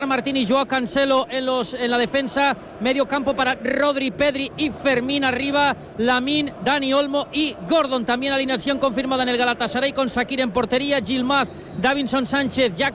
Martín y Joao Cancelo en la defensa, medio campo para Rodri, Pedri y Fermín arriba, Lamine, Dani Olmo y Gordon. También alineación confirmada en el Galatasaray con Shaqiri en portería, Yilmaz, Davinson Sánchez, Jack